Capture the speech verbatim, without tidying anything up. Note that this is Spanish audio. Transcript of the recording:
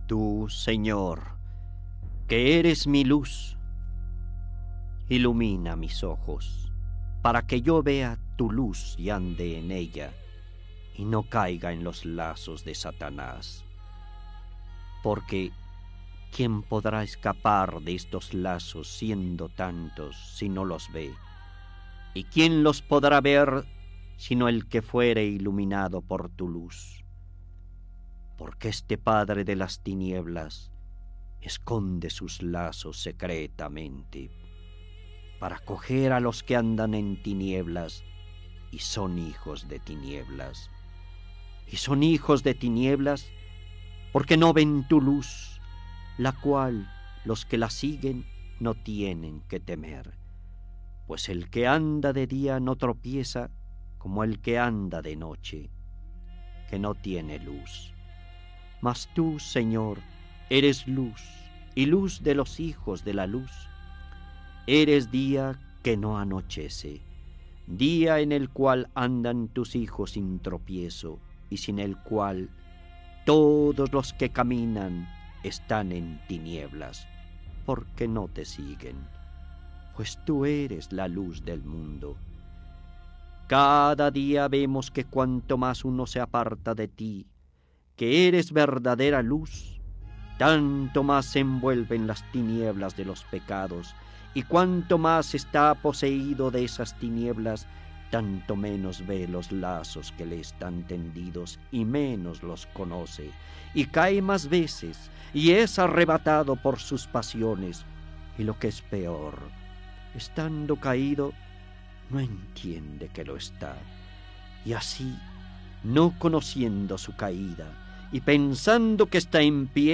Tú, Señor, que eres mi luz, ilumina mis ojos, para que yo vea tu luz y ande en ella, y no caiga en los lazos de Satanás. Porque ¿quién podrá escapar de estos lazos siendo tantos si no los ve? ¿Y quién los podrá ver sino el que fuere iluminado por tu luz? Porque este padre de las tinieblas esconde sus lazos secretamente para coger a los que andan en tinieblas y son hijos de tinieblas. Y son hijos de tinieblas porque no ven tu luz, la cual los que la siguen no tienen que temer. Pues el que anda de día no tropieza como el que anda de noche, que no tiene luz. Mas tú, Señor, eres luz, y luz de los hijos de la luz. Eres día que no anochece, día en el cual andan tus hijos sin tropiezo, y sin el cual todos los que caminan están en tinieblas, porque no te siguen, pues tú eres la luz del mundo. Cada día vemos que cuanto más uno se aparta de ti, que eres verdadera luz, tanto más se envuelve en las tinieblas de los pecados, y cuanto más está poseído de esas tinieblas, tanto menos ve los lazos que le están tendidos y menos los conoce, y cae más veces, y es arrebatado por sus pasiones, y lo que es peor, estando caído, no entiende que lo está, y así, no conociendo su caída, y pensando que está en pie,